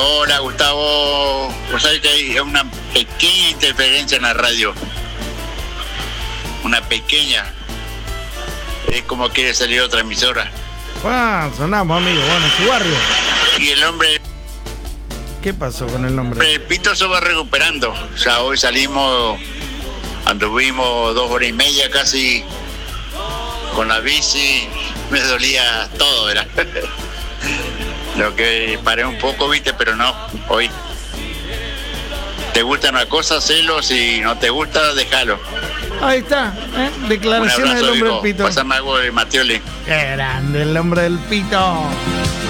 Hola Gustavo, vos sabés que hay una pequeña interferencia en la radio, una pequeña, es como quiere salir otra emisora. Sonamos, amigo, bueno, en su barrio. Y el hombre, ¿Qué pasó con el nombre? el Pito se va recuperando, o sea, hoy salimos, anduvimos 2 horas y media casi con la bici, me dolía todo, era. Lo que paré un poco, viste, pero no, hoy. Te gusta una cosa, hacelo, si no te gusta, déjalo. Ahí está, declaraciones del hombre del Pito. Pásame algo de Matioli. Qué grande el hombre del Pito.